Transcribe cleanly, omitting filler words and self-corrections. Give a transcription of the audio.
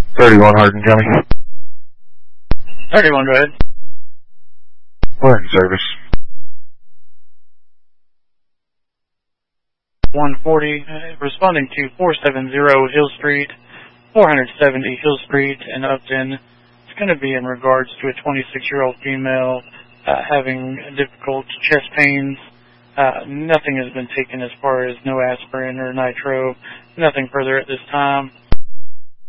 31 Hardin County. 31, go ahead. We're in service. 140, responding to 470 Hill Street, 470 Hill Street in Upton. It's going to be in regards to a 26-year-old female having difficult chest pains. Nothing has been taken as far as no aspirin or nitro. Nothing further at this time.